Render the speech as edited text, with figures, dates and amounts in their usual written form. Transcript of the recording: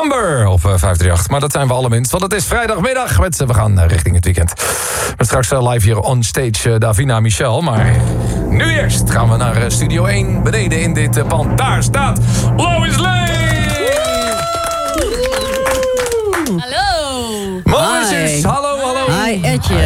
Amber op 538. Maar dat zijn we allerminst, want het is vrijdagmiddag. We gaan richting het weekend. Met straks live hier on stage Davina Michel. Maar nu eerst gaan we naar Studio 1. Beneden in dit pand. Daar staat Lois Lane! Hallo! Mooi, hallo, hallo. Hi, Etje.